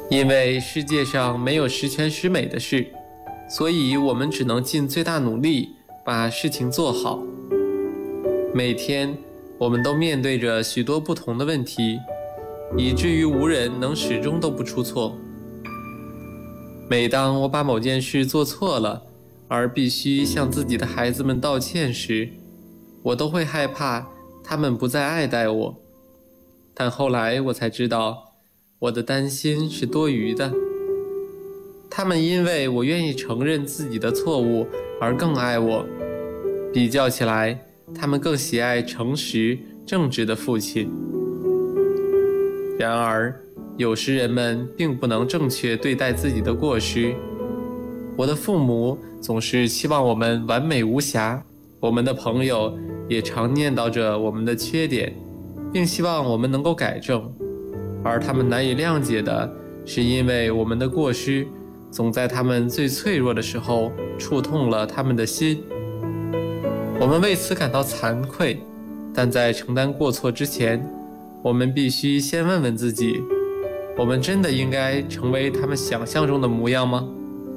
因为世界上没有十全十美的事，所以我们只能尽最大努力把事情做好。每天我们都面对着许多不同的问题，以至于无人能始终都不出错。每当我把某件事做错了，而必须向自己的孩子们道歉时，我都会害怕他们不再爱戴我。但后来我才知道，我的担心是多余的。他们因为我愿意承认自己的错误而更爱我。比较起来，他们更喜爱诚实正直的父亲。然而，有时人们并不能正确对待自己的过失。我的父母总是期望我们完美无瑕，我们的朋友也常念叨着我们的缺点，并希望我们能够改正。而他们难以谅解的是，因为我们的过失总在他们最脆弱的时候触痛了他们的心。我们为此感到惭愧，但在承担过错之前，我们必须先问问自己，我们真的应该成为他们想象中的模样吗？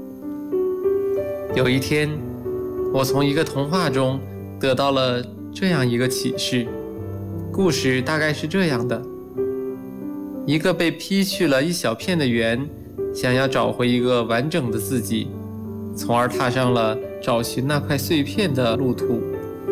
有一天，我从一个童话中得到了这样一个启示。故事大概是这样的：一个被劈去了一小片的圆，想要找回一个完整的自己，从而踏上了找寻那块碎片的路途。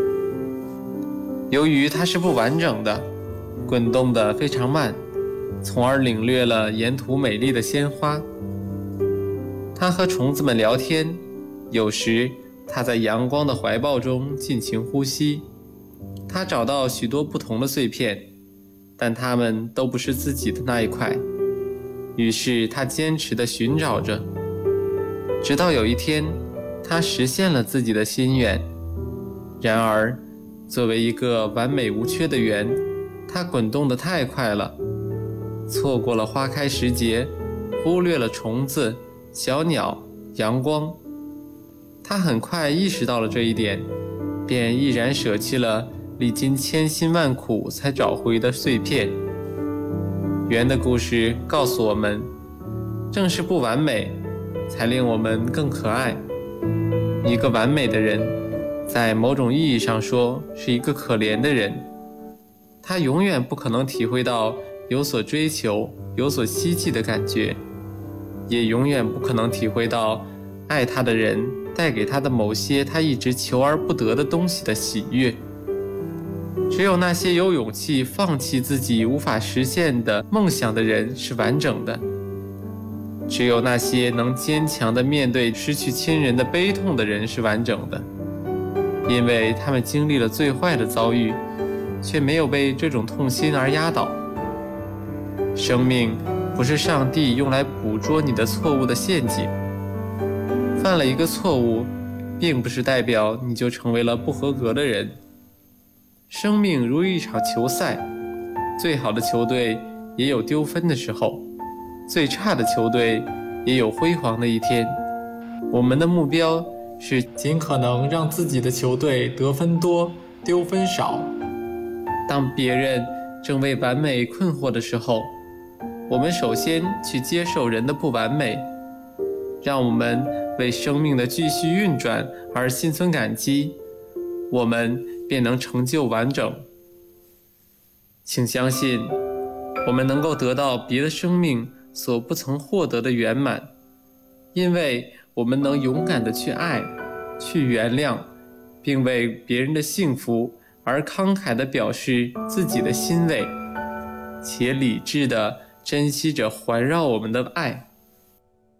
由于它是不完整的，滚动得非常慢，从而领略了沿途美丽的鲜花。它和虫子们聊天，有时它在阳光的怀抱中尽情呼吸。它找到许多不同的碎片，但它们都不是自己的那一块。于是它坚持地寻找着，直到有一天，它实现了自己的心愿。然而，作为一个完美无缺的圆，它滚动得太快了，错过了花开时节，忽略了虫子、小鸟、阳光。它很快意识到了这一点，便毅然舍弃了历经千辛万苦才找回的碎片。圆的故事告诉我们，正是不完美，才令我们更可爱。一个完美的人，在某种意义上说，是一个可怜的人。他永远不可能体会到有所追求、有所希冀的感觉，也永远不可能体会到爱他的人带给他的某些他一直求而不得的东西的喜悦。只有那些有勇气放弃自己无法实现的梦想的人是完整的。只有那些能坚强地面对失去亲人的悲痛的人是完整的，因为他们经历了最坏的遭遇，却没有被这种痛心而压倒。生命不是上帝用来捕捉你的错误的陷阱。犯了一个错误，并不是代表你就成为了不合格的人。生命如一场球赛，最好的球队也有丢分的时候，最差的球队也有辉煌的一天。我们的目标是尽可能让自己的球队得分多，丢分少。当别人正为完美困惑的时候，我们首先去接受人的不完美，让我们为生命的继续运转而心存感激，我们便能成就完整。请相信，我们能够得到别的生命所不曾获得的圆满，因为我们能勇敢地去爱，去原谅，并为别人的幸福而慷慨地表示自己的欣慰，且理智地珍惜着环绕我们的爱。